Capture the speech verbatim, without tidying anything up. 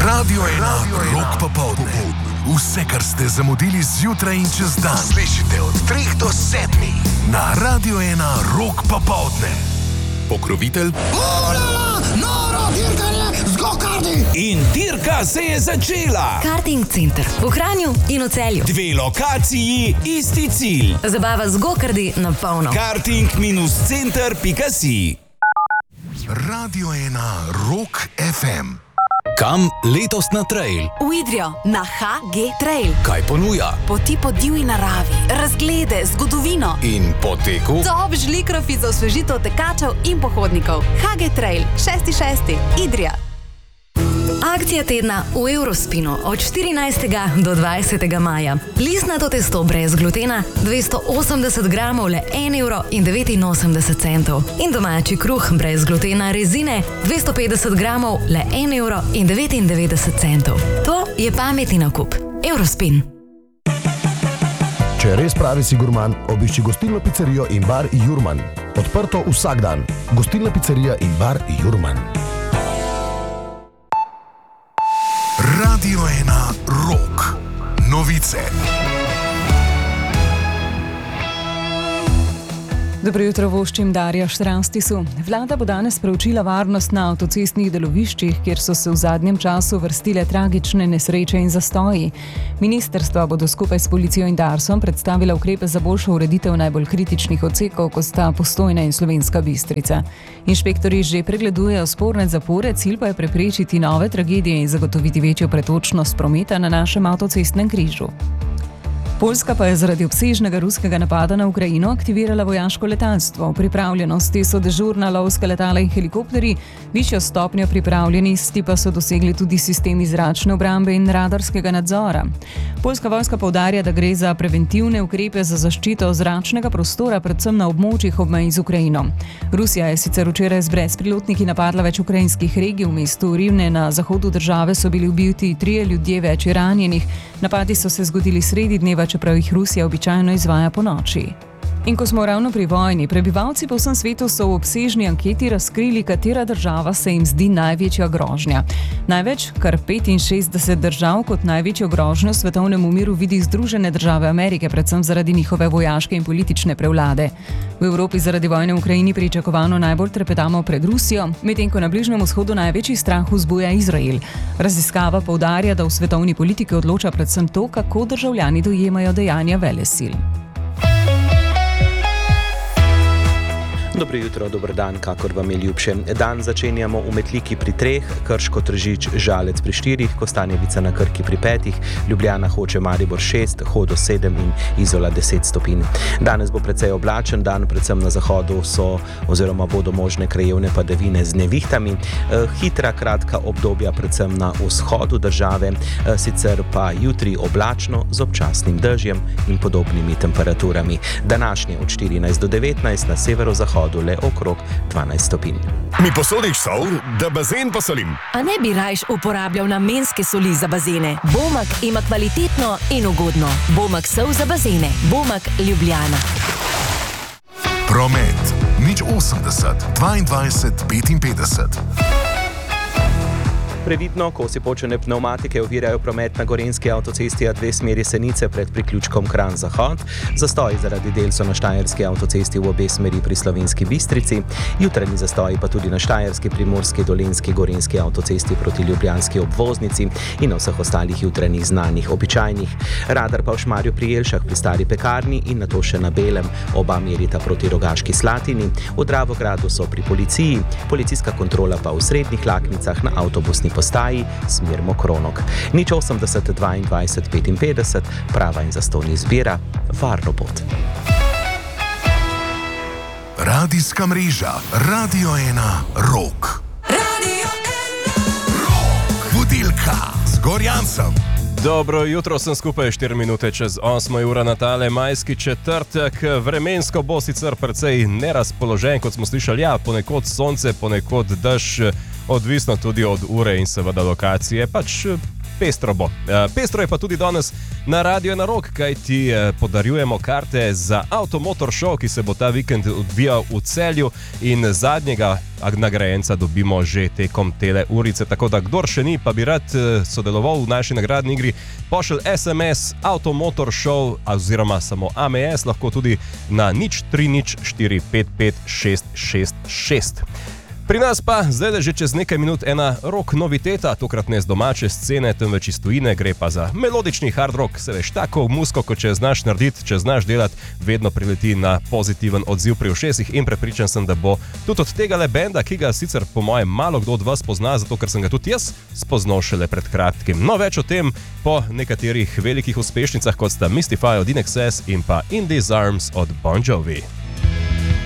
Radio ena, Rock popoldne. Vse, kar ste zamudili zjutraj in čez dan, slišite od treh do sedmih na Radio ena, Rock popoldne. Pokrovitelj. Urala, noro dirkanje z go-karti. In dirka se je začela. Karting center v Kranju in v Celju. Dve lokaciji, isti cilj. Zabava z go-karti na polno. karting center pika si. Radio ena, Rock ef em. Kam letos na trail? V Idrijo, na ha ge Trail. Kaj ponuja? Poti po divji naravi, razglede, zgodovino. In po teku? Top žlikrofi za osvežitev tekačev in pohodnikov. ha ge Trail, šesti šesti, Idrija. Akcija tedna v Eurospinu od štirinajstega do dvajsetega maja. Listnato testo brez glutena dvesto osemdeset gramov le en evro in devetinosemdeset centov. In domači kruh brez glutena rezine dvesto petdeset gramov le en evro in devetindevetdeset centov. To je pametni nakup. Eurospin. Če res pravi si gurman, obišči gostilno pizzerijo in bar Jurman. Odprto vsak dan. Gostilna pizzerija in bar Jurman. Radio ena, Rock. Novice. Dobro jutro, voščim Darja Štranstisu. Vlada bo danes preučila varnost na avtocestnih deloviščih, kjer so se v zadnjem času vrstile tragične nesreče in zastoji. Ministrstva bodo skupaj s policijo in Darsom predstavila ukrepe za boljšo ureditev najbolj kritičnih odsekov, kot sta Postojna in Slovenska Bistrica. Inšpektorji že pregledujejo sporne zapore, cilj pa je preprečiti nove tragedije in zagotoviti večjo pretočnost prometa na našem avtocestnem križu. Poljska pa je zaradi obsežnega ruskega napada na Ukrajino aktivirala vojaško letalstvo. V pripravljenosti so dežurna lovska letala in helikopterji, višjo stopnjo pripravljenosti pa so dosegli tudi sistemi zračne obrambe in radarskega nadzora. Poljska vojska poudarja, da gre za preventivne ukrepe za zaščito zračnega prostora, predvsem na območjih ob meji z Ukrajino. Rusija je sicer včeraj z brezpilotniki napadla več ukrajinskih regij. V mestu Rivne na zahodu države so bili ubiti trije ljudje, več je ranjenih. Napadi so se zgodili sredi dneva, čeprav jih Rusija običajno izvaja po noči. In ko smo ravno pri vojni, prebivalci po vsem svetu so v obsežni anketi razkrili, katera država se jim zdi največja grožnja. Največ, kar petinšestdeset držav, kot največjo grožnjo svetovnemu miru vidi Združene države Amerike, predvsem zaradi njihove vojaške in politične prevlade. V Evropi zaradi vojne v Ukrajini pričakovano najbolj trepetamo pred Rusijo, medtem ko na Bližnjem vzhodu največji strah vzbuja Izrael. Raziskava poudarja, da v svetovni politiki odloča predvsem to, kako državljani dojemajo dejanja velesil. Dobro jutro, dober dan, kakor vam je ljubše. Dan začenjamo v Metliki pri treh, Krško, Tržič, Žalec pri štirih, Kostanjevica na Krki pri petih, Ljubljana, Hoče, Maribor šest, Hodo sedem in Izola deset stopinj. Danes bo precej oblačen dan, predvsem na zahodu so oziroma bodo možne krajevne padavine z nevihtami. Hitra, kratka obdobja predvsem na vzhodu države, sicer pa jutri oblačno z občasnim dežjem in podobnimi temperaturami. Današnje od štirinajst do devetnajst, na severozahodu le okrog dvanajst stopinj. Mi posodiš sol, da bazen posolim? A ne bi rajš uporabljal namenske soli za bazene? Bomak ima kvalitetno in ugodno. Bomak sol za bazene. Bomak Ljubljana. Promet. Nič osemdeset, dvaindvajset, petinpetdeset. Previdno, kosi počene pnevmatike ovirajo promet na gorenjski avtocesti A dve smeri Senice pred priključkom Kranj-Zahod, zastoji zaradi del so na štajerski avtocesti v obe smeri pri Slovenski Bistrici, jutranji zastoji pa tudi na štajerski, primorski, dolenjski, gorenjski avtocesti proti ljubljanski obvoznici in na vseh ostalih jutranjih znanih običajnih. Radar pa v Šmarju pri Jelšah pri Stari pekarni in nato še na Belem, oba merita proti Rogaški Slatini, v Dravogradu so pri policiji, policijska kontrola pa v srednjih Laknicah na avtobusni postaji smer Mokronok. Nič osemdeset, dvaindvajset, petinpetdeset, prava in zastonj izbira, varno pot. Radijska mreža Radio ena, Rock. Radio ena, Rock. Vodilka z Gorjancem. Dobro jutro, sem skupaj štiri minute čez osmo ura na tale majski četrtek. Vremensko bo sicer precej nerazpoložen, kot smo slišali, ja, ponekod sonce, ponekod dež, odvisno tudi od ure in seveda lokacije. Pač pestro bo. Pestro je pa tudi danes na Radio ena Rock, kaj ti podarjujemo karte za Automotor Show, ki se bo ta vikend odvijal v Celju in zadnjega nagrajenca dobimo že tekom tele urice. Tako da, kdor še ni, pa bi rad sodeloval v naši nagradni igri, pošelj es em es Automotor Show oziroma samo A M S, lahko tudi na nič tri nič štiri pet pet šest šest šest. Pri nas pa zdaj že čez nekaj minut ena rock noviteta, tokrat ne z domače scene, temveč iz tujine, gre pa za melodični hard rock. Se veš, tako muziko, kot če znaš narediti, če znaš delati, vedno prileti na pozitiven odziv pri ušesih in prepričan sem, da bo tudi od tega le benda, ki ga sicer po mojem malo kdo od vas pozna, zato ker sem ga tudi jaz spoznal šele pred kratkim. No, več o tem po nekaterih velikih uspešnicah, kot sta Mystify od In Excess in pa In These Arms od Bon Jovi.